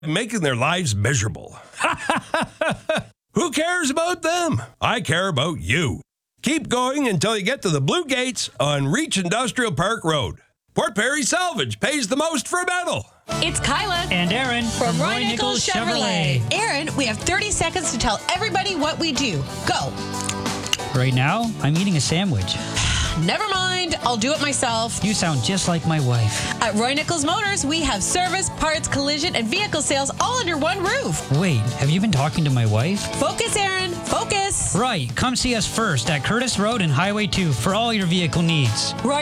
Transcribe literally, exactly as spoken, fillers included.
making their lives miserable. Who cares about them? I care about you. Keep going until you get to the Blue Gates on Reach Industrial Park Road. Port Perry Salvage pays the most for metal. It's Kyla and Aaron from, from Roy Nichols Chevrolet. Chevrolet. Aaron, we have thirty seconds to tell everybody what we do. Go. Right now, I'm eating a sandwich. Never mind, I'll do it myself. You sound just like my wife. At Roy Nichols Motors, we have service, parts, collision, and vehicle sales all under one roof. Wait, have you been talking to my wife? Focus, Aaron, focus. Right, come see us first at Curtis Road and Highway two for all your vehicle needs. Roy